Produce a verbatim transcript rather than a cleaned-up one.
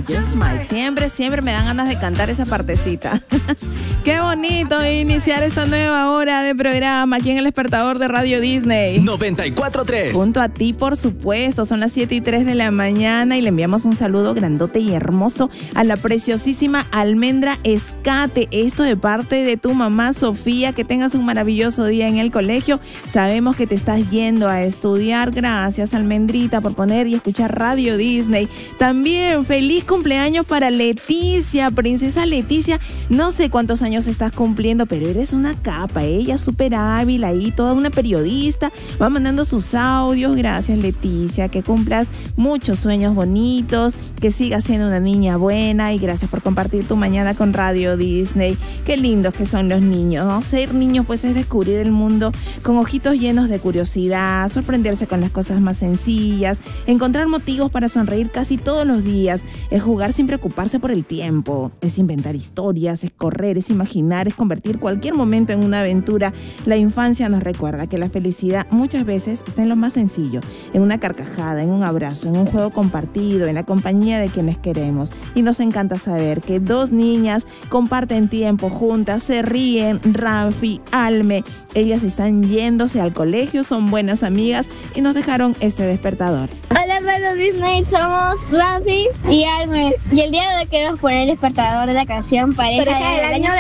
Just Smile. Siempre, siempre me dan ganas de cantar esa partecita. Qué bonito iniciar esta nueva hora de programa aquí en el despertador de Radio Disney. noventa y cuatro punto tres. Junto a ti, por supuesto. Son las siete y tres de la mañana y le enviamos un saludo grandote y hermoso a la preciosísima Almendra Escate. Esto de parte de tu mamá Sofía. Que tengas un maravilloso día en el colegio. Sabemos que te estás yendo a estudiar. Gracias, Almendrita, por poner y escuchar Radio Disney. También feliz cumpleaños para Leticia, princesa Leticia. No sé cuántos años estás cumpliendo, pero eres una capa. Ella es súper hábil ahí, toda una periodista. Va mandando sus audios. Gracias, Leticia. Que cumplas muchos sueños bonitos, que sigas siendo una niña buena y gracias por compartir tu mañana con Radio Disney. Qué lindos que son los niños, ¿no? Ser niños pues es descubrir el mundo con ojitos llenos de curiosidad, sorprenderse con las cosas más sencillas, encontrar motivos para sonreír casi todos los días, es jugar sin preocuparse por el tiempo, es inventar historias, es correr, es imaginar, es convertir cualquier momento en una aventura. La infancia nos recuerda que la felicidad muchas veces está en lo más sencillo, en una carcajada, en un abrazo, en un juego compartido, en la compañía de quienes queremos. Y nos encanta saber que dos niñas comparten tiempo juntas, se ríen. Rafi, Alme, ellas están yéndose al colegio, son buenas amigas y nos dejaron este despertador. Hola, Radio Disney, somos Rafi y Alme y el día de hoy queremos poner el despertador de la canción Pareja, Pareja del, del año